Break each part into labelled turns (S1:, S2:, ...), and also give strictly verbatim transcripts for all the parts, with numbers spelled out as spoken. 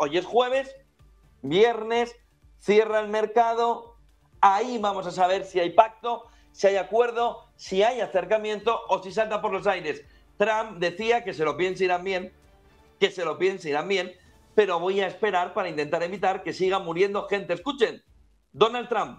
S1: hoy es jueves, viernes, cierra el mercado, ahí vamos a saber si hay pacto, si hay acuerdo, si hay acercamiento o si salta por los aires. Trump decía que se lo piense Irán bien, que se lo piense Irán bien, pero voy a esperar para intentar evitar que siga muriendo gente. Escuchen, Donald Trump.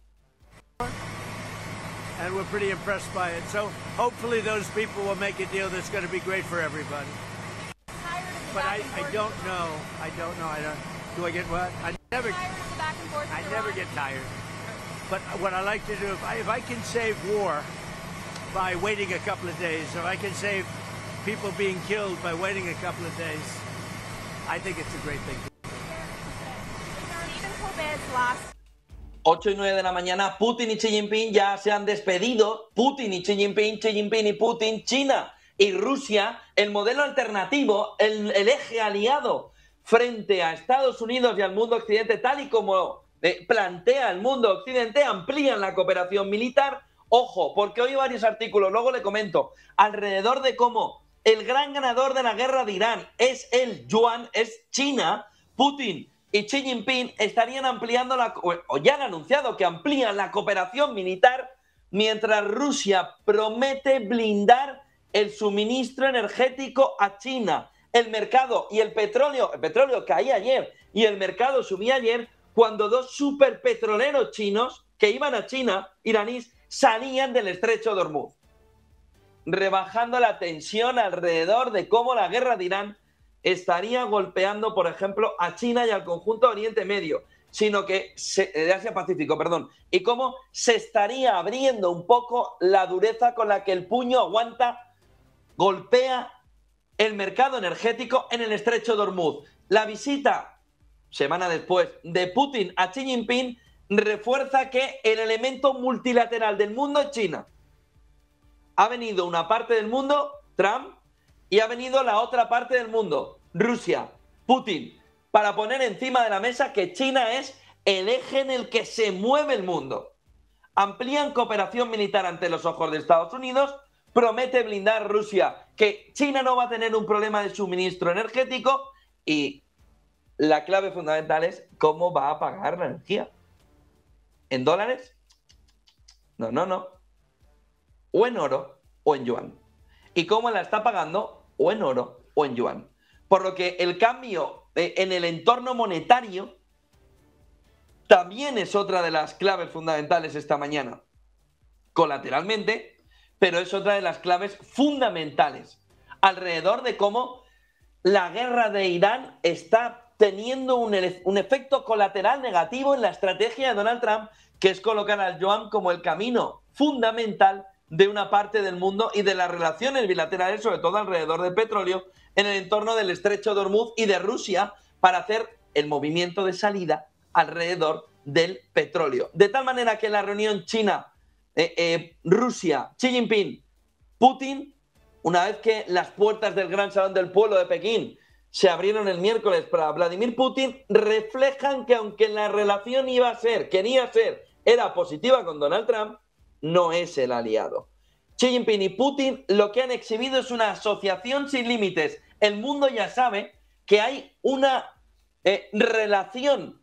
S2: And we're pretty impressed by it. So hopefully those people will make a deal that's going to be great for everybody. But I, I don't know. I don't know. I don't. Do I get what? I never. I never get tired. But what I like to do, if I, if I can save war by waiting a couple of days, if I can save people being killed by waiting a couple of days, I think it's a great thing.
S1: ocho y nueve de la mañana, Putin y Xi Jinping ya se han despedido. Putin y Xi Jinping, Xi Jinping y Putin, China y Rusia, el modelo alternativo, el, el eje aliado frente a Estados Unidos y al mundo occidente, tal y como eh, plantea el mundo occidente, amplían la cooperación militar. Ojo, porque hoy hay varios artículos, luego le comento, alrededor de cómo el gran ganador de la guerra de Irán es el yuan, es China. Putin y Xi Jinping estarían ampliando la, o ya han anunciado que amplían la cooperación militar, mientras Rusia promete blindar el suministro energético a China. El mercado y el petróleo, el petróleo caía ayer y el mercado subía ayer cuando dos superpetroleros chinos que iban a China, iraníes, salían del estrecho de Hormuz, rebajando la tensión alrededor de cómo la guerra de Irán estaría golpeando, por ejemplo, a China y al conjunto de Oriente Medio, sino que se, de Asia-Pacífico, perdón, y cómo se estaría abriendo un poco la dureza con la que el puño aguanta, golpea el mercado energético en el estrecho de Hormuz. La visita, semana después, de Putin a Xi Jinping refuerza que el elemento multilateral del mundo es China. Ha venido una parte del mundo, Trump, y ha venido la otra parte del mundo, Rusia, Putin, para poner encima de la mesa que China es el eje en el que se mueve el mundo. Amplían cooperación militar ante los ojos de Estados Unidos, promete blindar Rusia, que China no va a tener un problema de suministro energético, y la clave fundamental es cómo va a pagar la energía. ¿En dólares? No, no, no. O en oro o en yuan. ¿Y cómo la está pagando? O en oro o en yuan. Por lo que el cambio en el entorno monetario también es otra de las claves fundamentales esta mañana. Colateralmente, pero es otra de las claves fundamentales alrededor de cómo la guerra de Irán está teniendo un, un efecto colateral negativo en la estrategia de Donald Trump, que es colocar al yuan como el camino fundamental de una parte del mundo y de las relaciones bilaterales, sobre todo alrededor del petróleo, en el entorno del estrecho de Hormuz y de Rusia, para hacer el movimiento de salida alrededor del petróleo. De tal manera que la reunión China, eh, eh, Rusia, Xi Jinping, Putin, una vez que las puertas del Gran Salón del Pueblo de Pekín se abrieron el miércoles para Vladimir Putin, reflejan que aunque la relación iba a ser, quería ser, era positiva con Donald Trump, no es el aliado. Xi Jinping y Putin lo que han exhibido es una asociación sin límites. El mundo ya sabe que hay una eh, relación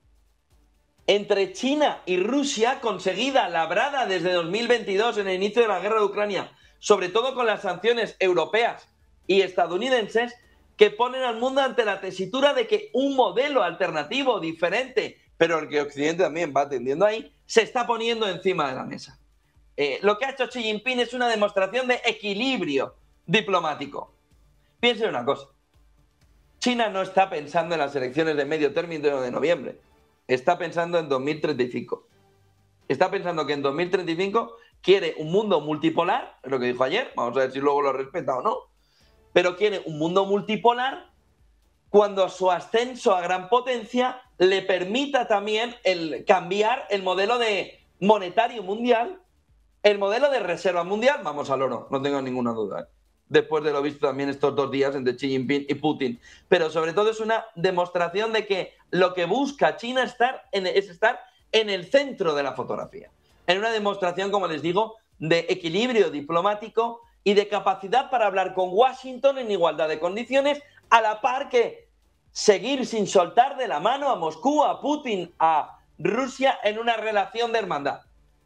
S1: entre China y Rusia conseguida, labrada desde dos mil veintidós en el inicio de la guerra de Ucrania, sobre todo con las sanciones europeas y estadounidenses, que ponen al mundo ante la tesitura de que un modelo alternativo, diferente, pero el que Occidente también va atendiendo ahí, se está poniendo encima de la mesa. Eh, lo que ha hecho Xi Jinping es una demostración de equilibrio diplomático. Piensen una cosa. China no está pensando en las elecciones de medio término de noviembre. Está pensando en dos mil treinta y cinco. Está pensando que en dos mil treinta y cinco quiere un mundo multipolar, es lo que dijo ayer, vamos a ver si luego lo respeta o no, pero quiere un mundo multipolar cuando su ascenso a gran potencia le permita también el cambiar el modelo de monetario mundial, el modelo de reserva mundial. Vamos al oro, no tengo ninguna duda, ¿eh? Después de lo visto también estos dos días entre Xi Jinping y Putin. Pero sobre todo es una demostración de que lo que busca China estar en, es estar en el centro de la fotografía. En una demostración, como les digo, de equilibrio diplomático y de capacidad para hablar con Washington en igualdad de condiciones, a la par que seguir sin soltar de la mano a Moscú, a Putin, a Rusia en una relación de hermandad.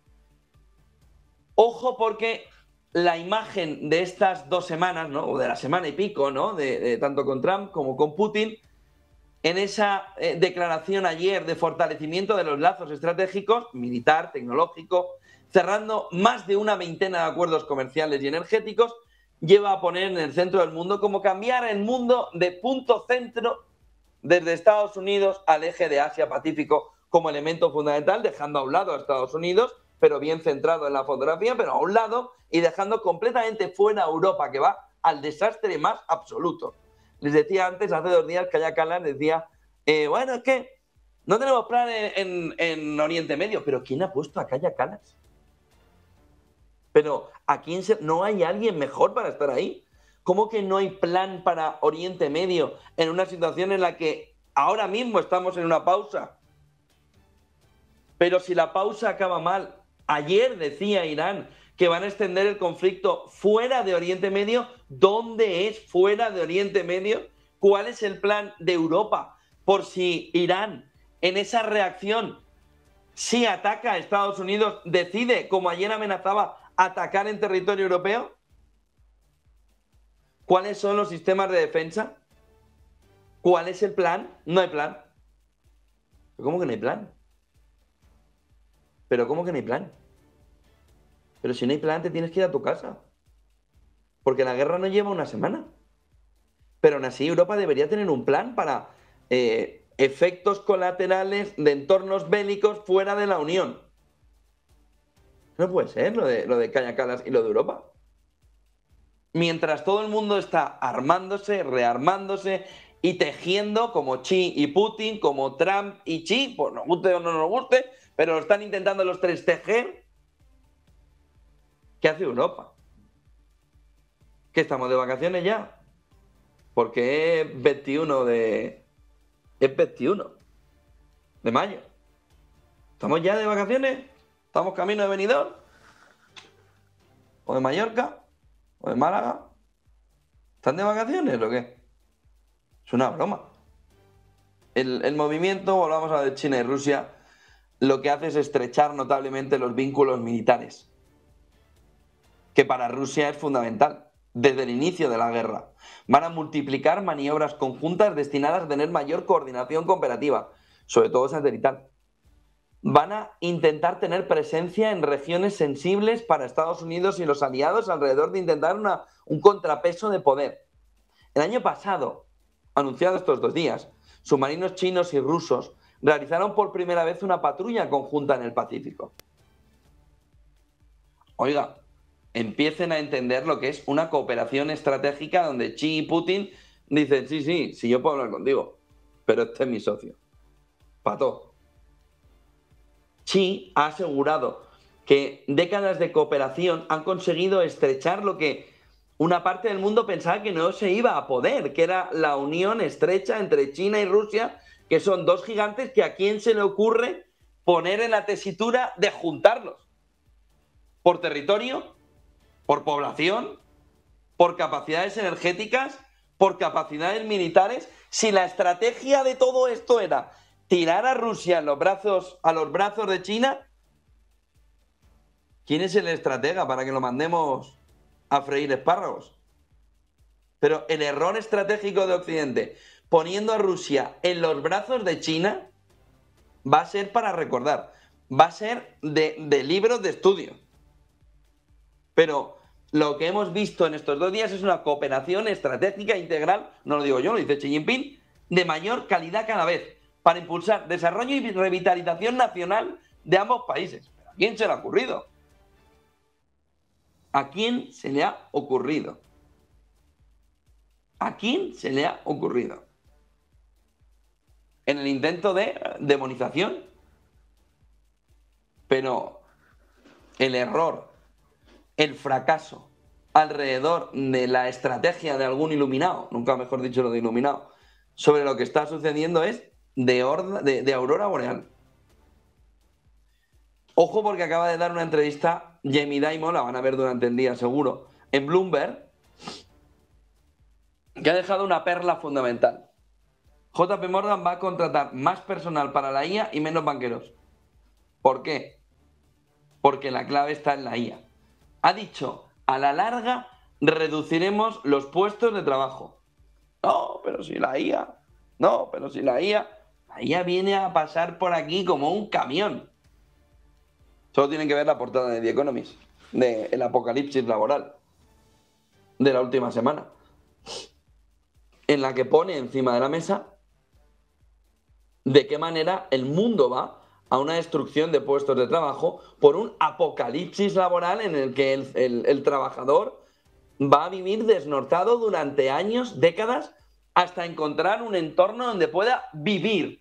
S1: Ojo, porque la imagen de estas dos semanas, ¿no? O de la semana y pico, ¿no? De, de tanto con Trump como con Putin, en esa eh, declaración ayer de fortalecimiento de los lazos estratégicos, militar, tecnológico, cerrando más de una veintena de acuerdos comerciales y energéticos, lleva a poner en el centro del mundo como cambiar el mundo de punto centro desde Estados Unidos al eje de Asia-Pacífico como elemento fundamental, dejando a un lado a Estados Unidos, pero bien centrado en la fotografía, pero a un lado, y dejando completamente fuera a Europa, que va al desastre más absoluto. Les decía antes, hace dos días, Kaja Kallas decía, eh, bueno, es que no tenemos plan en, en, en Oriente Medio, pero ¿quién ha puesto a Kaja Kallas? Pero ¿a quién se... no hay alguien mejor para estar ahí? ¿Cómo que no hay plan para Oriente Medio en una situación en la que ahora mismo estamos en una pausa? Pero si la pausa acaba mal, ayer decía Irán que van a extender el conflicto fuera de Oriente Medio. ¿Dónde es fuera de Oriente Medio? ¿Cuál es el plan de Europa por si Irán en esa reacción, si ataca a Estados Unidos, decide, como ayer amenazaba, atacar en territorio europeo? ¿Cuáles son los sistemas de defensa? ¿Cuál es el plan? No hay plan. ¿Cómo que no hay plan? ¿Pero cómo que no hay plan? Pero si no hay plan, te tienes que ir a tu casa. Porque la guerra no lleva una semana. Pero aún así Europa debería tener un plan para eh, efectos colaterales de entornos bélicos fuera de la Unión. No puede ser lo de, lo de Kaja Kallas y lo de Europa. Mientras todo el mundo está armándose, rearmándose y tejiendo como Xi y Putin, como Trump y Xi, pues nos guste o no nos guste, pero lo están intentando los tres tejer. ¿Qué hace Europa? ¿Que estamos de vacaciones ya? Porque es veintiuno de... es veintiuno de mayo. ¿Estamos ya de vacaciones? ¿Estamos camino de Benidorm? ¿O de Mallorca? ¿O de Málaga? ¿Están de vacaciones o qué? Es una broma. El, el movimiento, volvamos a ver, China y Rusia, lo que hace es estrechar notablemente los vínculos militares, que para Rusia es fundamental, desde el inicio de la guerra. Van a multiplicar maniobras conjuntas destinadas a tener mayor coordinación cooperativa, sobre todo satelital. Van a intentar tener presencia en regiones sensibles para Estados Unidos y los aliados alrededor de intentar una, un contrapeso de poder. El año pasado, anunciado estos dos días, submarinos chinos y rusos realizaron por primera vez una patrulla conjunta en el Pacífico. Oiga, empiecen a entender lo que es una cooperación estratégica donde Xi y Putin dicen, sí, sí, sí, yo puedo hablar contigo, pero este es mi socio. Pato. Xi ha asegurado que décadas de cooperación han conseguido estrechar lo que una parte del mundo pensaba que no se iba a poder, que era la unión estrecha entre China y Rusia, que son dos gigantes que a quién se le ocurre poner en la tesitura de juntarlos. Por territorio, por población, por capacidades energéticas, por capacidades militares. Si la estrategia de todo esto era tirar a Rusia en los brazos, a los brazos de China, ¿quién es el estratega para que lo mandemos a freír espárragos? Pero el error estratégico de Occidente, poniendo a Rusia en los brazos de China, va a ser para recordar, va a ser de, de libros de estudio. Pero lo que hemos visto en estos dos días es una cooperación estratégica integral, no lo digo yo, lo dice Xi Jinping, de mayor calidad cada vez, para impulsar desarrollo y revitalización nacional de ambos países. ¿Pero a quién se le ha ocurrido? ¿A quién se le ha ocurrido? ¿A quién se le ha ocurrido? En el intento de demonización. Pero el error, el fracaso alrededor de la estrategia de algún iluminado, nunca mejor dicho lo de iluminado, sobre lo que está sucediendo es de, orda, de, de aurora boreal. Ojo, porque acaba de dar una entrevista Jamie Dimon, la van a ver durante el día seguro, en Bloomberg, que ha dejado una perla fundamental. J P Morgan va a contratar más personal para la I A y menos banqueros. ¿Por qué? Porque la clave está en la I A. Ha dicho, a la larga reduciremos los puestos de trabajo. No, pero si la I A... No, pero si la I A... La I A viene a pasar por aquí como un camión. Solo tienen que ver la portada de The Economist, del apocalipsis laboral de la última semana, en la que pone encima de la mesa de qué manera el mundo va a una destrucción de puestos de trabajo por un apocalipsis laboral en el que el, el, el trabajador va a vivir desnortado durante años, décadas, hasta encontrar un entorno donde pueda vivir.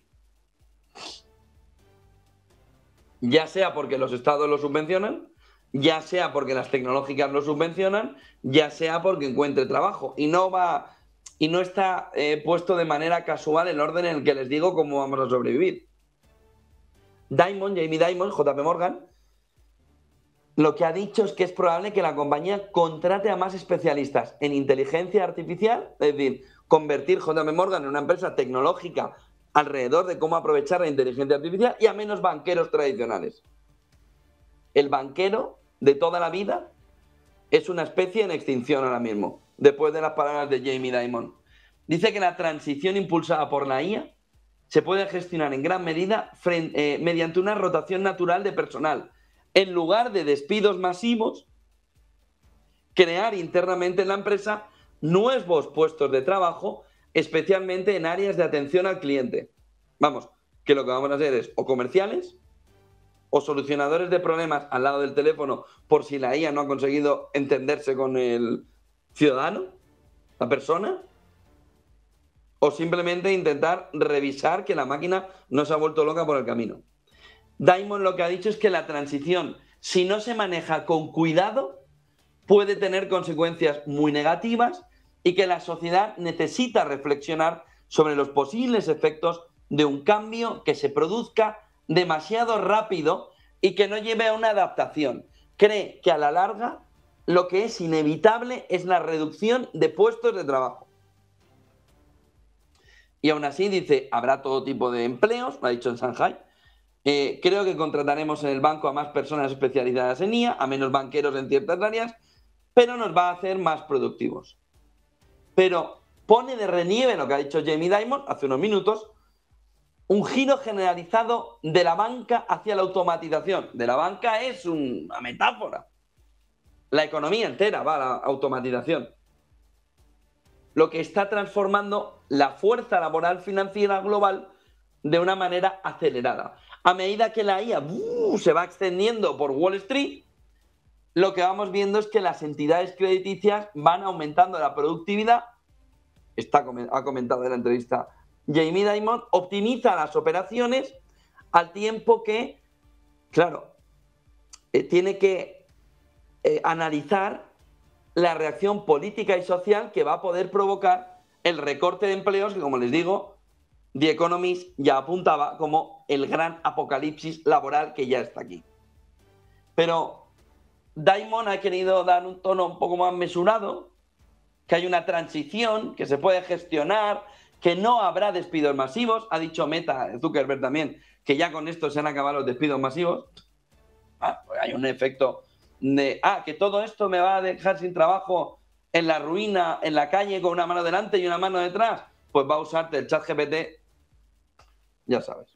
S1: Ya sea porque los estados lo subvencionan, ya sea porque las tecnológicas lo subvencionan, ya sea porque encuentre trabajo. Y no va y no está eh, puesto de manera casual el orden en el que les digo cómo vamos a sobrevivir. Dimon, Jamie Dimon, J P Morgan, lo que ha dicho es que es probable que la compañía contrate a más especialistas en inteligencia artificial, es decir, convertir J P Morgan en una empresa tecnológica alrededor de cómo aprovechar la inteligencia artificial, y a menos banqueros tradicionales. El banquero de toda la vida es una especie en extinción ahora mismo, después de las palabras de Jamie Dimon. Dice que la transición impulsada por la I A se puede gestionar en gran medida frente, eh, mediante una rotación natural de personal. En lugar de despidos masivos, crear internamente en la empresa nuevos puestos de trabajo, especialmente en áreas de atención al cliente. Vamos, que lo que vamos a hacer es o comerciales o solucionadores de problemas al lado del teléfono por si la I A no ha conseguido entenderse con el ciudadano, la persona, o simplemente intentar revisar que la máquina no se ha vuelto loca por el camino. Dimon lo que ha dicho es que la transición, si no se maneja con cuidado, puede tener consecuencias muy negativas y que la sociedad necesita reflexionar sobre los posibles efectos de un cambio que se produzca demasiado rápido y que no lleve a una adaptación. Cree que a la larga lo que es inevitable es la reducción de puestos de trabajo. Y aún así dice, habrá todo tipo de empleos, lo ha dicho en Shanghai. Eh, creo que contrataremos en el banco a más personas especializadas en I A, a menos banqueros en ciertas áreas, pero nos va a hacer más productivos. Pero pone de relieve lo que ha dicho Jamie Dimon hace unos minutos, un giro generalizado de la banca hacia la automatización. De la banca es una metáfora. La economía entera va a la automatización. Lo que está transformando la fuerza laboral financiera global de una manera acelerada. A medida que la I A uh, se va extendiendo por Wall Street, lo que vamos viendo es que las entidades crediticias van aumentando la productividad. Está, ha comentado en la entrevista Jamie Dimon, optimiza las operaciones al tiempo que, claro, eh, tiene que eh, analizar la reacción política y social que va a poder provocar el recorte de empleos, que como les digo, The Economist ya apuntaba como el gran apocalipsis laboral que ya está aquí. Pero Dimon ha querido dar un tono un poco más mesurado, que hay una transición, que se puede gestionar, que no habrá despidos masivos. Ha dicho Meta, Zuckerberg también, que ya con esto se han acabado los despidos masivos. Ah, pues hay un efecto de, ah, que todo esto me va a dejar sin trabajo en la ruina, en la calle, con una mano delante y una mano detrás. Pues va a usarte el chat G P T, ya sabes.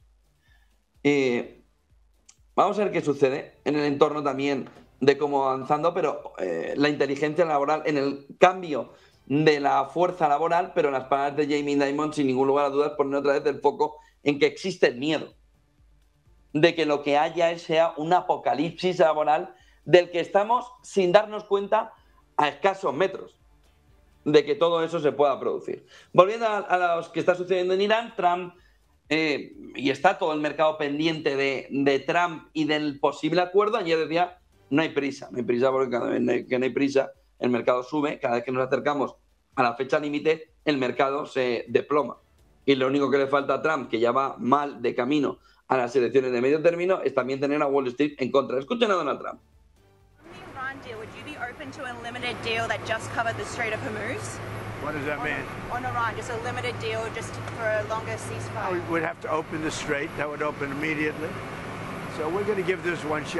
S1: Eh, vamos a ver qué sucede en el entorno también de cómo avanzando, pero eh, la inteligencia laboral en el cambio de la fuerza laboral, pero en las palabras de Jamie Dimon, sin ningún lugar a dudas, ponen otra vez el foco en que existe el miedo de que lo que haya sea un apocalipsis laboral del que estamos, sin darnos cuenta, a escasos metros de que todo eso se pueda producir. Volviendo a, a lo que está sucediendo en Irán, Trump, eh, y está todo el mercado pendiente de, de Trump y del posible acuerdo. Ayer decía, no hay prisa, no hay prisa porque cada vez que no hay prisa, el mercado sube. Cada vez que nos acercamos a la fecha límite, el mercado se desploma. Y lo único que le falta a Trump, que ya va mal de camino a las elecciones de medio término, es también tener a Wall Street en contra. Escuchen a Donald Trump.
S3: Deal, would you be open to a limited deal that just covered the Strait of Hormuz?
S2: What does that
S3: on,
S2: mean?
S3: On Iran, just a limited deal, just for a longer ceasefire.
S2: We would have to open the strait. That would open immediately. So we're going to give this one shot.